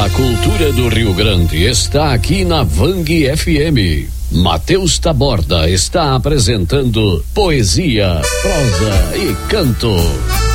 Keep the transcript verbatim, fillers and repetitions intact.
A cultura do Rio Grande está aqui na Vang F M. Matheus Taborda está apresentando poesia, prosa e canto.